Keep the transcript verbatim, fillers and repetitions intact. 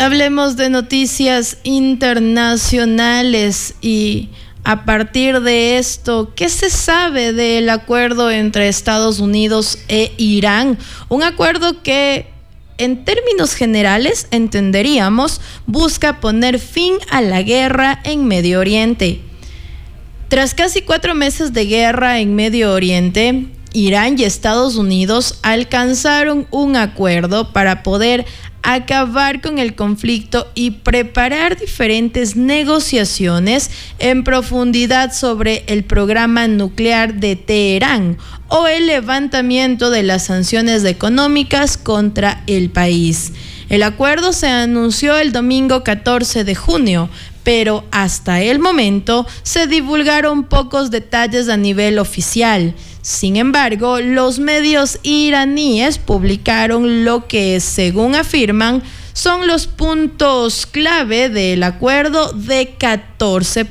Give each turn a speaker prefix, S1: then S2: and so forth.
S1: Hablemos de noticias internacionales y a partir de esto, ¿qué se sabe del acuerdo entre Estados Unidos e Irán? Un acuerdo que, en términos generales, entenderíamos, busca poner fin a la guerra en Medio Oriente. Tras casi cuatro meses de guerra en Medio Oriente, Irán y Estados Unidos alcanzaron un acuerdo para poder acabar con el conflicto y preparar diferentes negociaciones en profundidad sobre el programa nuclear de Teherán o el levantamiento de las sanciones económicas contra el país. El acuerdo se anunció el domingo catorce de junio, pero hasta el momento se divulgaron pocos detalles a nivel oficial. Sin embargo, los medios iraníes publicaron lo que, según afirman, son los puntos clave del acuerdo de catorce